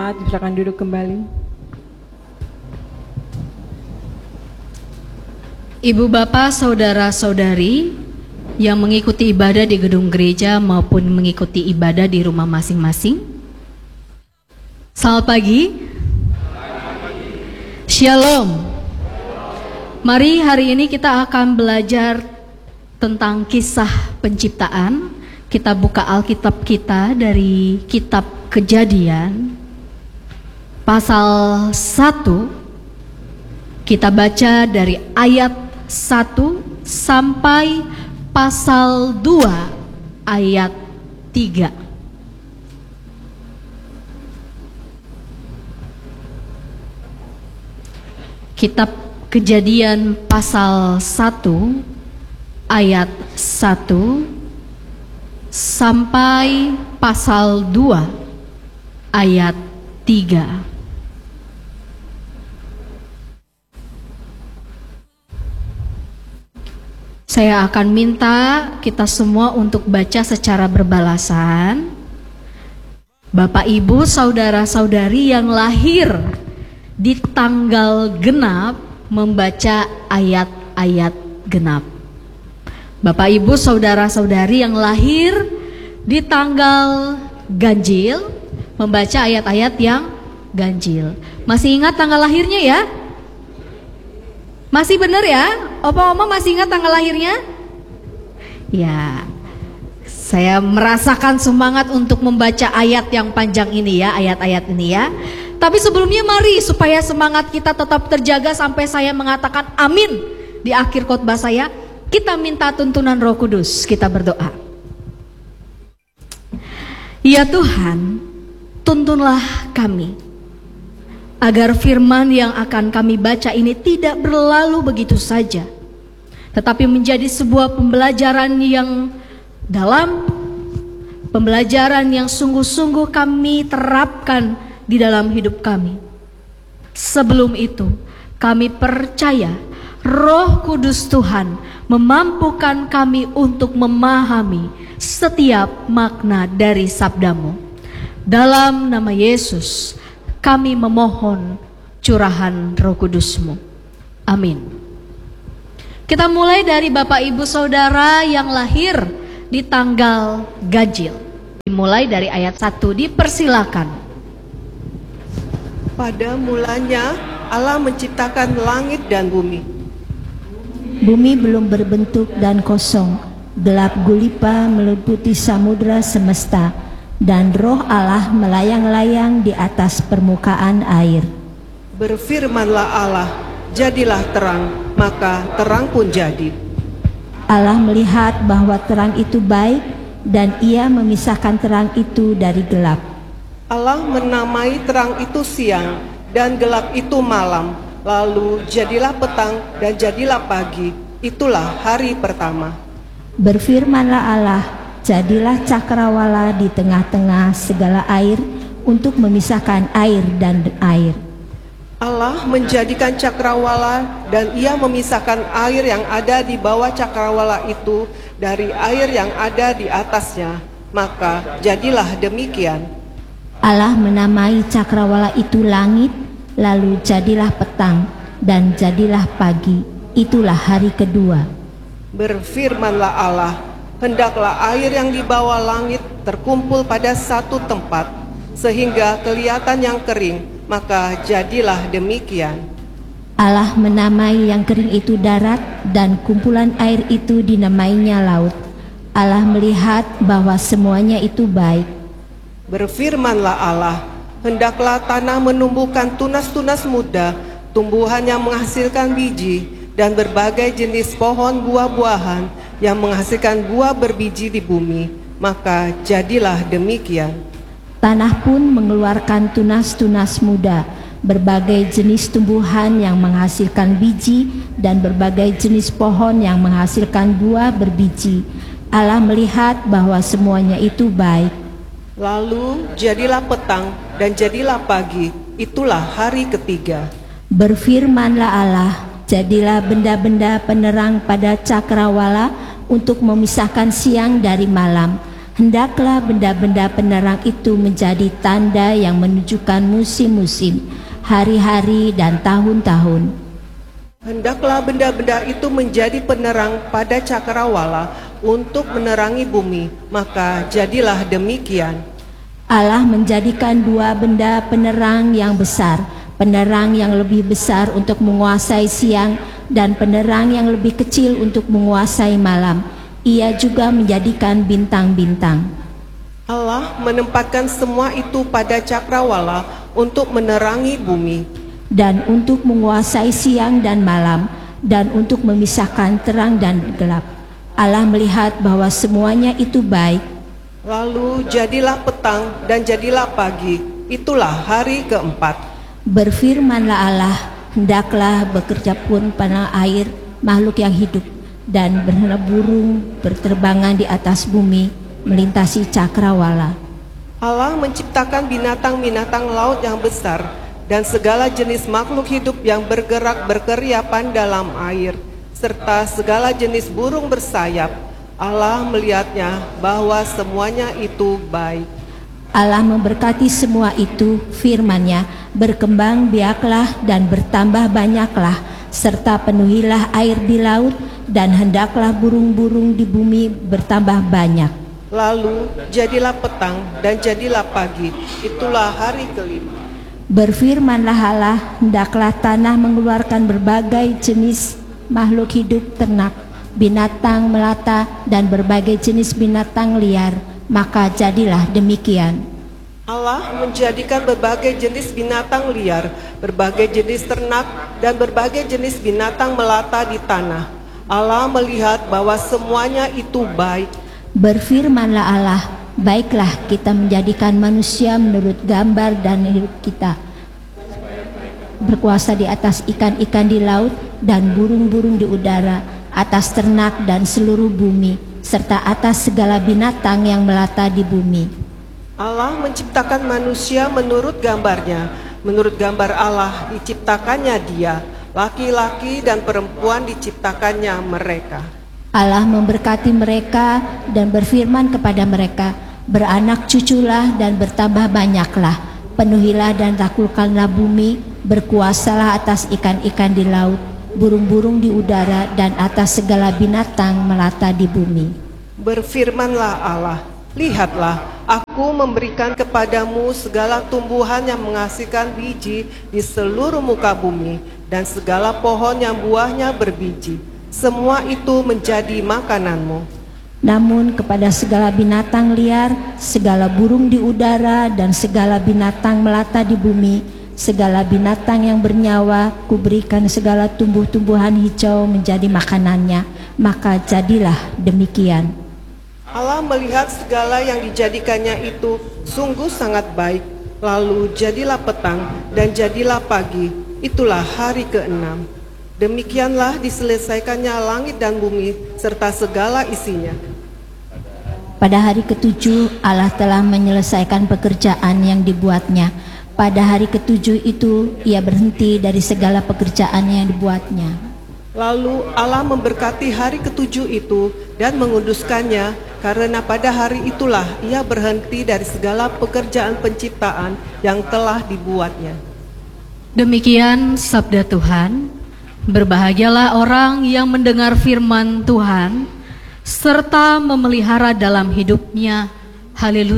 jemaat silakan duduk kembali. Ibu bapak, saudara-saudari yang mengikuti ibadah di gedung gereja maupun mengikuti ibadah di rumah masing-masing, selamat pagi. Shalom. Mari hari ini kita akan belajar tentang kisah penciptaan. Kita buka Alkitab kita dari kitab Kejadian pasal 1. Kita baca dari ayat 1 sampai pasal 2 ayat 3. Kitab Kejadian pasal 1 ayat 1 sampai pasal 2 ayat 3. Saya akan minta kita semua untuk baca secara berbalasan. Bapak, Ibu, saudara-saudari yang lahir di tanggal genap membaca ayat-ayat genap. Bapak, Ibu, saudara-saudari yang lahir di tanggal ganjil membaca ayat-ayat yang ganjil. Masih ingat tanggal lahirnya ya? Masih benar ya? Opa-oma masih ingat tanggal lahirnya? Ya, saya merasakan semangat untuk membaca ayat yang panjang ini ya, ayat-ayat ini ya. Tapi sebelumnya mari supaya semangat kita tetap terjaga sampai saya mengatakan amin di akhir khotbah saya, kita minta tuntunan Roh Kudus, kita berdoa. Ya Tuhan, tuntunlah kami agar firman yang akan kami baca ini tidak berlalu begitu saja, tetapi menjadi sebuah pembelajaran yang dalam, pembelajaran yang sungguh-sungguh kami terapkan di dalam hidup kami. Sebelum itu, kami percaya Roh Kudus Tuhan memampukan kami untuk memahami setiap makna dari sabdamu. Dalam nama Yesus, kami memohon curahan Roh Kudus-Mu. Amin. Kita mulai dari Bapak Ibu Saudara yang lahir di tanggal ganjil. Dimulai dari ayat 1, dipersilakan. Pada mulanya Allah menciptakan langit dan bumi. Bumi belum berbentuk dan kosong, gelap gulita meliputi samudra semesta, dan roh Allah melayang-layang di atas permukaan air. Berfirmanlah Allah, jadilah terang, maka terang pun jadi. Allah melihat bahwa terang itu baik, dan ia memisahkan terang itu dari gelap. Allah menamai terang itu siang, dan gelap itu malam. Lalu jadilah petang dan jadilah pagi. Itulah hari pertama. Berfirmanlah Allah, jadilah cakrawala di tengah-tengah segala air untuk memisahkan air dan air. Allah menjadikan cakrawala dan ia memisahkan air yang ada di bawah cakrawala itu dari air yang ada di atasnya. Maka jadilah demikian. Allah menamai cakrawala itu langit, lalu jadilah petang dan jadilah pagi. Itulah hari kedua. Berfirmanlah Allah, hendaklah air yang di bawah langit terkumpul pada satu tempat, sehingga kelihatan yang kering, maka jadilah demikian. Allah menamai yang kering itu darat, dan kumpulan air itu dinamainya laut. Allah melihat bahwa semuanya itu baik. Berfirmanlah Allah, hendaklah tanah menumbuhkan tunas-tunas muda, tumbuhan yang menghasilkan biji, dan berbagai jenis pohon buah-buahan yang menghasilkan buah berbiji di bumi. Maka jadilah demikian. Tanah pun mengeluarkan tunas-tunas muda, berbagai jenis tumbuhan yang menghasilkan biji, dan berbagai jenis pohon yang menghasilkan buah berbiji. Allah melihat bahwa semuanya itu baik. Lalu jadilah petang dan jadilah pagi. Itulah hari ketiga. Berfirmanlah Allah, jadilah benda-benda penerang pada cakrawala untuk memisahkan siang dari malam. Hendaklah benda-benda penerang itu menjadi tanda yang menunjukkan musim-musim, hari-hari dan tahun-tahun. Hendaklah benda-benda itu menjadi penerang pada cakrawala untuk menerangi bumi, maka jadilah demikian. Allah menjadikan dua benda penerang yang besar, penerang yang lebih besar untuk menguasai siang dan penerang yang lebih kecil untuk menguasai malam. Ia juga menjadikan bintang-bintang. Allah menempatkan semua itu pada cakrawala untuk menerangi bumi, Dan untuk menguasai siang dan malam, dan untuk memisahkan terang dan gelap. Allah melihat bahwa semuanya itu baik. lalu jadilah petang dan jadilah pagi, itulah hari keempat. Berfirmanlah Allah, hendaklah bekerja pun pada air makhluk yang hidup, dan berhala burung berterbangan di atas bumi, melintasi cakrawala. Allah menciptakan binatang-binatang laut yang besar dan segala jenis makhluk hidup yang bergerak berkeriapan dalam air, serta segala jenis burung bersayap. Allah melihatnya bahwa semuanya itu baik. Allah memberkati semua itu, firman-Nya, berkembang biaklah dan bertambah banyaklah, serta penuhilah air di laut, dan hendaklah burung-burung di bumi bertambah banyak. Lalu jadilah petang dan jadilah pagi, itulah hari kelima. Berfirmanlah Allah, hendaklah tanah mengeluarkan berbagai jenis makhluk hidup ternak, binatang melata, dan berbagai jenis binatang liar. Maka jadilah demikian. Allah menjadikan berbagai jenis binatang liar, berbagai jenis ternak, dan berbagai jenis binatang melata di tanah. Allah melihat bahwa semuanya itu baik. Berfirmanlah Allah, baiklah kita menjadikan manusia menurut gambar dan hidup kita, berkuasa di atas ikan-ikan di laut dan burung-burung di udara, atas ternak dan seluruh bumi, serta atas segala binatang yang melata di bumi. Allah menciptakan manusia menurut gambarnya. Menurut gambar Allah diciptakannya dia, laki-laki dan perempuan diciptakannya mereka. Allah memberkati mereka dan berfirman kepada mereka, beranak cuculah dan bertambah banyaklah, penuhilah dan taklukkanlah bumi, berkuasalah atas ikan-ikan di laut, burung-burung di udara, dan atas segala binatang melata di bumi. Berfirmanlah Allah, lihatlah, aku memberikan kepadamu segala tumbuhan yang menghasilkan biji di seluruh muka bumi, dan segala pohon yang buahnya berbiji. Semua itu menjadi makananmu. Namun kepada segala binatang liar, segala burung di udara, dan segala binatang melata di bumi, segala binatang yang bernyawa, kuberikan segala tumbuh-tumbuhan hijau menjadi makanannya. Maka jadilah demikian. Allah melihat segala yang dijadikannya itu sungguh sangat baik. Lalu jadilah petang dan jadilah pagi, itulah hari keenam. Demikianlah diselesaikannya langit dan bumi serta segala isinya. Pada hari ketujuh Allah telah menyelesaikan pekerjaan yang dibuatnya. Pada hari ketujuh itu ia berhenti dari segala pekerjaan yang dibuatnya. Lalu Allah memberkati hari ketujuh itu dan menguduskannya, karena pada hari itulah ia berhenti dari segala pekerjaan penciptaan yang telah dibuatnya. Demikian sabda Tuhan. Berbahagialah orang yang mendengar firman Tuhan serta memelihara dalam hidupnya. Haleluya.